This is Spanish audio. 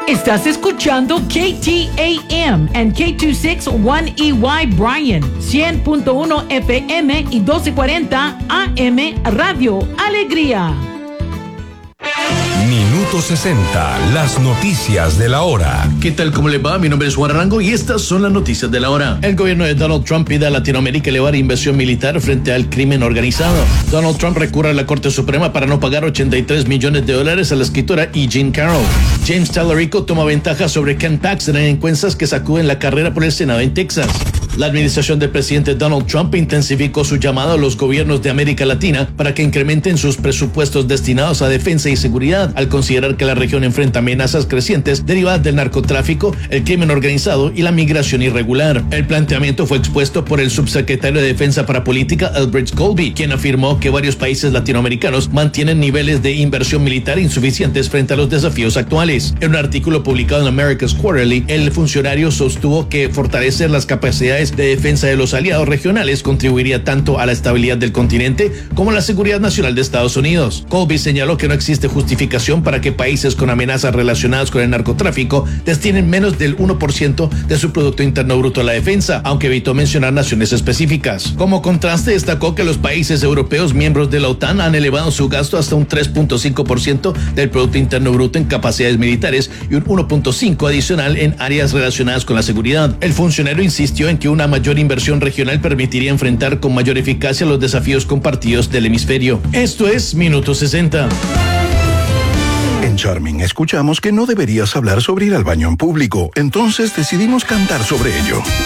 Estás escuchando KTAM and K261EY Bryan, 100.1 FM y 1240 AM Radio Alegría. Minuto 60, las noticias de la hora. ¿Qué tal? ¿Cómo le va? Mi nombre es Juan Arango y estas son las noticias de la hora. El gobierno de Donald Trump pide a Latinoamérica elevar inversión militar frente al crimen organizado. Donald Trump recurre a la Corte Suprema para no pagar $83 millones a la escritora E. Jean Carroll. James Talarico toma ventaja sobre Ken Paxton en encuestas que sacuden la carrera por el Senado en Texas. La administración del presidente Donald Trump intensificó su llamado a los gobiernos de América Latina para que incrementen sus presupuestos destinados a defensa y seguridad, al considerar que la región enfrenta amenazas crecientes derivadas del narcotráfico, el crimen organizado y la migración irregular. El planteamiento fue expuesto por el subsecretario de Defensa para Política, Elbridge Colby, quien afirmó que varios países latinoamericanos mantienen niveles de inversión militar insuficientes frente a los desafíos actuales. En un artículo publicado en America's Quarterly, el funcionario sostuvo que fortalecer las capacidades de defensa de los aliados regionales contribuiría tanto a la estabilidad del continente como a la seguridad nacional de Estados Unidos. Colby señaló que no existe justificación para que países con amenazas relacionadas con el narcotráfico destinen menos del 1% de su Producto Interno Bruto a la defensa, aunque evitó mencionar naciones específicas. Como contraste, destacó que los países europeos miembros de la OTAN han elevado su gasto hasta un 3.5% del Producto Interno Bruto en capacidades militares y un 1.5% adicional en áreas relacionadas con la seguridad. El funcionario insistió en que una mayor inversión regional permitiría enfrentar con mayor eficacia los desafíos compartidos del hemisferio. Esto es Minuto 60. En Charming escuchamos que no deberías hablar sobre ir al baño en público, entonces decidimos cantar sobre ello.